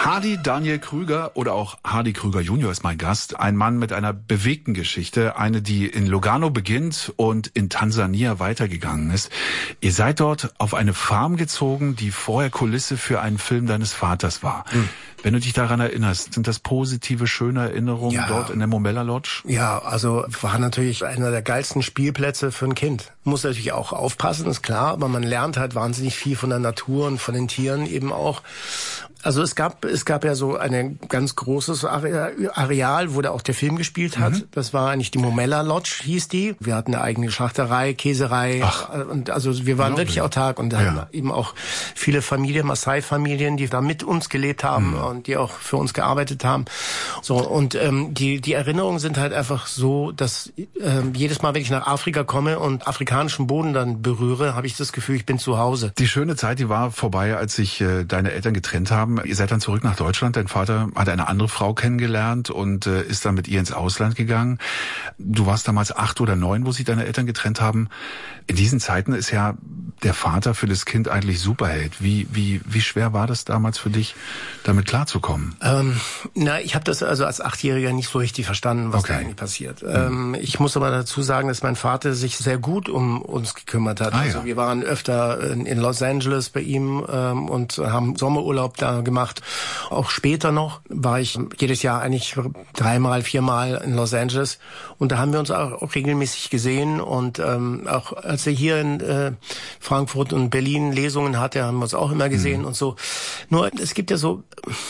Hardy Daniel Krüger oder auch Hardy Krüger Junior ist mein Gast. Ein Mann mit einer bewegten Geschichte. Eine, die in Lugano beginnt und in Tansania weitergegangen ist. Ihr seid dort auf eine Farm gezogen, die vorher Kulisse für einen Film deines Vaters war. Wenn du dich daran erinnerst, sind das positive, schöne Erinnerungen dort in der Momella Lodge? Ja, also war natürlich einer der geilsten Spielplätze für ein Kind. Muss natürlich auch aufpassen, ist klar, aber man lernt halt wahnsinnig viel von der Natur und von den Tieren eben auch. Also es gab ja so ein ganz großes Areal, wo da auch der Film gespielt hat. Das war eigentlich die Momella Lodge, hieß die. Wir hatten eine eigene Schlachterei, Käserei. Und also wir waren wirklich autark und hatten eben auch viele Familien, Maasai-Familien, die da mit uns gelebt haben und die auch für uns gearbeitet haben. So und die Erinnerungen sind halt einfach so, dass jedes Mal, wenn ich nach Afrika komme und afrikanischen Boden dann berühre, habe ich das Gefühl, ich bin zu Hause. Die schöne Zeit, die war vorbei, als sich deine Eltern getrennt haben. Ihr seid dann zurück nach Deutschland. Dein Vater hat eine andere Frau kennengelernt und ist dann mit ihr ins Ausland gegangen. Du warst damals 8 oder 9, wo sich deine Eltern getrennt haben. In diesen Zeiten ist ja der Vater für das Kind eigentlich Superheld. Wie schwer war das damals für dich, damit klarzukommen? Ich habe das also als 8-Jähriger nicht so richtig verstanden, was da eigentlich passiert. Ich muss aber dazu sagen, dass mein Vater sich sehr gut um uns gekümmert hat. Also wir waren öfter in Los Angeles bei ihm und haben Sommerurlaub da gemacht. Auch später noch war ich jedes Jahr eigentlich 3-mal, 4-mal in Los Angeles und da haben wir uns auch regelmäßig gesehen und auch als er hier in Frankfurt und Berlin Lesungen hatte, haben wir uns auch immer gesehen und so. Nur es gibt ja so,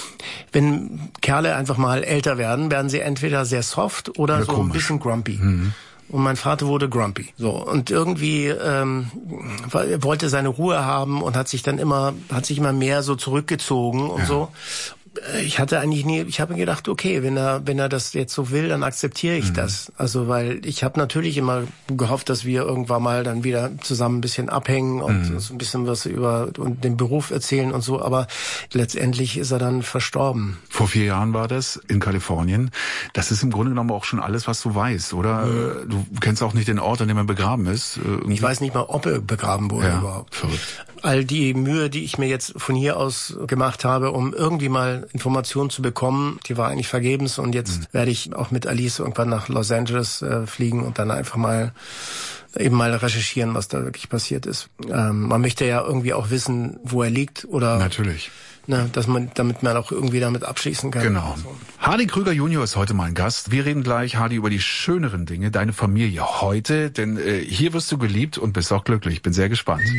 wenn Kerle einfach mal älter werden sie entweder sehr soft oder so komisch. Ein bisschen grumpy. Und mein Vater wurde grumpy. So. Und irgendwie, er wollte seine Ruhe haben und hat sich immer mehr so zurückgezogen und so. Ich habe mir gedacht, okay, wenn er das jetzt so will, dann akzeptiere ich das. Also, weil ich habe natürlich immer gehofft, dass wir irgendwann mal dann wieder zusammen ein bisschen abhängen und so ein bisschen was über den Beruf erzählen und so, aber letztendlich ist er dann verstorben. Vor 4 Jahren war das in Kalifornien. Das ist im Grunde genommen auch schon alles, was du weißt, oder? Du kennst auch nicht den Ort, an dem er begraben ist. Irgendwie. Ich weiß nicht mal, ob er begraben wurde überhaupt. Verrückt. All die Mühe, die ich mir jetzt von hier aus gemacht habe, um irgendwie mal Informationen zu bekommen, die war eigentlich vergebens und jetzt werde ich auch mit Alice irgendwann nach Los Angeles fliegen und dann einfach mal recherchieren, was da wirklich passiert ist. Man möchte ja irgendwie auch wissen, wo er liegt oder natürlich. Damit man auch irgendwie damit abschließen kann. Genau. So. Hardy Krüger Junior ist heute mein Gast. Wir reden gleich, Hardy, über die schöneren Dinge, deine Familie heute, denn hier wirst du geliebt und bist auch glücklich. Bin sehr gespannt.